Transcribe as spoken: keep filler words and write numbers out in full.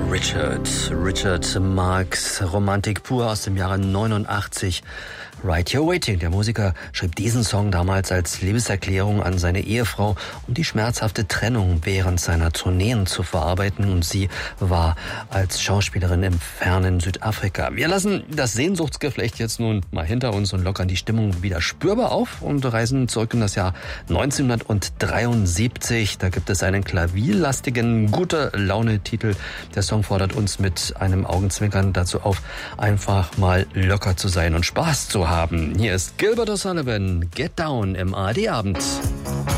Richard, Richard Marx, Romantik pur aus dem Jahre neunundachtzig. Right You're Waiting. Der Musiker schrieb diesen Song damals als Liebeserklärung an seine Ehefrau, um die schmerzhafte Trennung während seiner Tourneen zu verarbeiten. Und sie war als Schauspielerin im fernen Südafrika. Wir lassen das Sehnsuchtsgeflecht jetzt nun mal hinter uns und lockern die Stimmung wieder spürbar auf und reisen zurück in das Jahr neunzehnhundertdreiundsiebzig. Da gibt es einen klavierlastigen, gute Laune-Titel. Der Song fordert uns mit einem Augenzwinkern dazu auf, einfach mal locker zu sein und Spaß zu haben. Hier ist Gilbert O'Sullivan, Get Down im A R D-Abend.